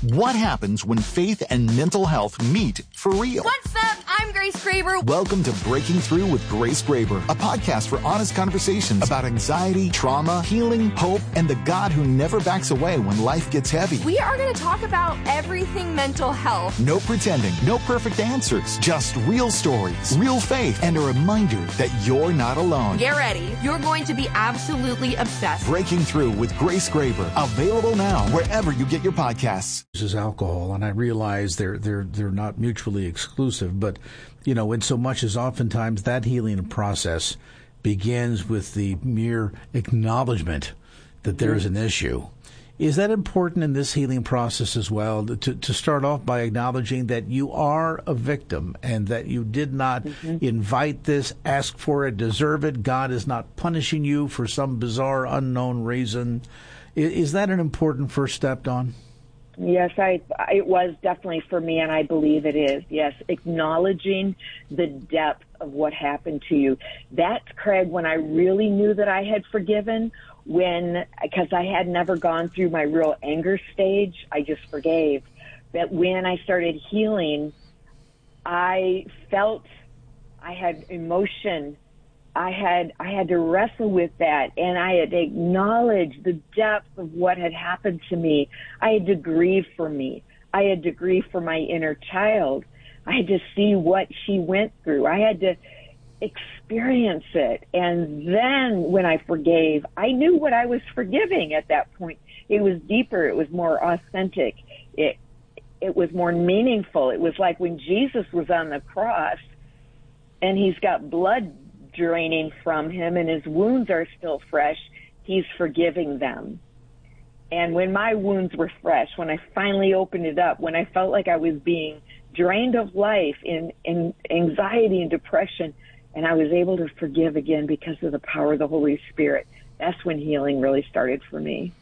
What happens when faith and mental health meet for real? What's up? I'm Grace Graber. Welcome to Breaking Through with Grace Graber, a podcast for honest conversations about anxiety, trauma, healing, hope, and the God who never backs away when life gets heavy. We are going to talk about everything mental health. No pretending, no perfect answers, just real stories, real faith, and a reminder that you're not alone. Get ready. You're going to be absolutely obsessed. Breaking Through with Grace Graber, available now wherever you get your podcasts. This is alcohol, and I realize they're not mutually exclusive, but in so much as oftentimes that healing process begins with the mere acknowledgement that there is an issue. Is that important in this healing process as well, to start off by acknowledging that you are a victim and that you did not invite this, ask for it, deserve it? God is not punishing you for some bizarre, unknown reason. Is that an important first step, Dawn? Yes, it was definitely for me, and I believe it is. Yes, acknowledging the depth of what happened to you. That's, Craig, when I really knew that I had forgiven, because I had never gone through my real anger stage, I just forgave. But when I started healing, I felt I had emotion. I had to wrestle with that, and I had to acknowledge the depth of what had happened to me. I had to grieve for me. I had to grieve for my inner child. I had to see what she went through. I had to experience it. And then when I forgave, I knew what I was forgiving at that point. It was deeper. It was more authentic. It was more meaningful. It was like when Jesus was on the cross and he's got blood draining from him and his wounds are still fresh, he's forgiving them. And when my wounds were fresh, when I finally opened it up, when I felt like I was being drained of life in anxiety and depression, and I was able to forgive again because of the power of the Holy Spirit, that's when healing really started for me.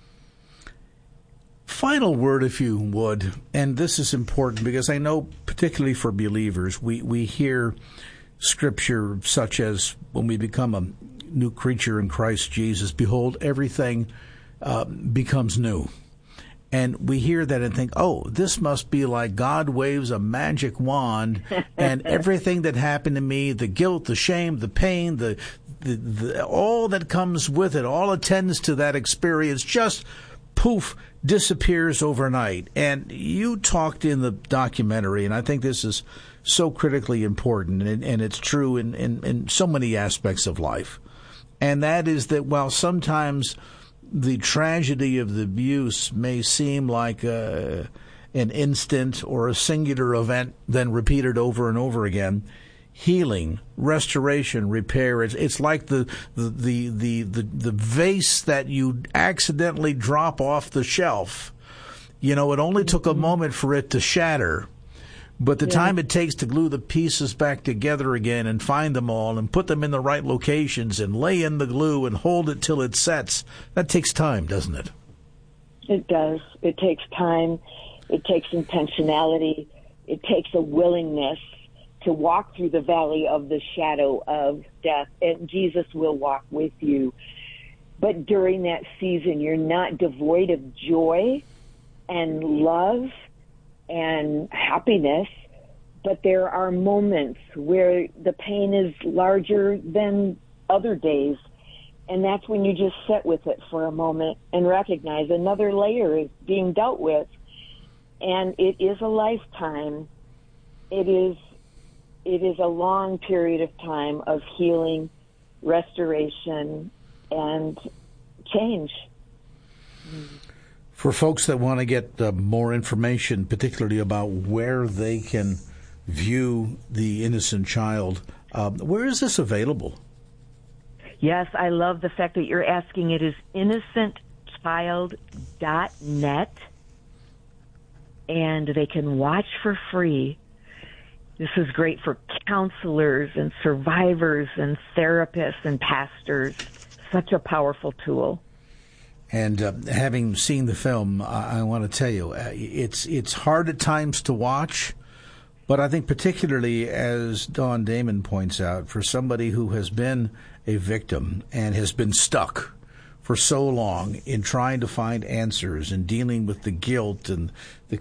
Final word, if you would, and this is important because I know particularly for believers, we hear Scripture such as when we become a new creature in Christ Jesus, behold, everything becomes new. And we hear that and think, oh, this must be like God waves a magic wand and everything that happened to me, the guilt, the shame, the pain, the all that comes with it, all attends to that experience, just poof, disappears overnight. And you talked in the documentary, and I think this is so critically important, and it's true in so many aspects of life. And that is that while sometimes the tragedy of the abuse may seem like an instant or a singular event then repeated over and over again, healing, restoration, repair, it's like the vase that you accidentally drop off the shelf. It only took a moment for it to shatter. But the time it takes to glue the pieces back together again and find them all and put them in the right locations and lay in the glue and hold it till it sets, that takes time, doesn't it? It does. It takes time. It takes intentionality. It takes a willingness to walk through the valley of the shadow of death, and Jesus will walk with you. But during that season, you're not devoid of joy and love and happiness, but there are moments where the pain is larger than other days, and that's when you just sit with it for a moment and recognize another layer is being dealt with, and it is a lifetime. It is a long period of time of healing, restoration, and change. For folks that want to get more information, particularly about where they can view The Innocent Child, where is this available? Yes, I love the fact that you're asking. It is innocentchild.net, and they can watch for free. This is great for counselors and survivors and therapists and pastors. Such a powerful tool. And having seen the film, I want to tell you, it's hard at times to watch, but I think particularly, as Dawn Damon points out, for somebody who has been a victim and has been stuck for so long in trying to find answers and dealing with the guilt and the